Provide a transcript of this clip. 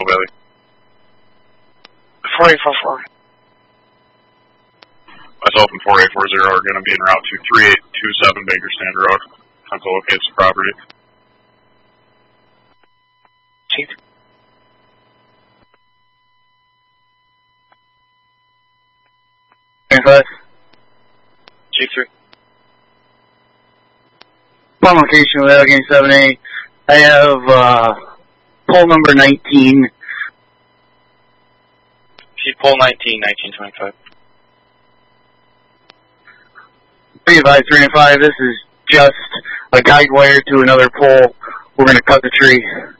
Valley. 4844. Myself and 4840 are going to be en route to 3827 Baker Stand Road. Time to locate the property. Chief. Chief 3. On location with Allegheny 7A. I have pole number 19. Chief pole 19, 1925. Be advised 3 and 5, this is just a guide wire to another pole. We're going to cut the tree.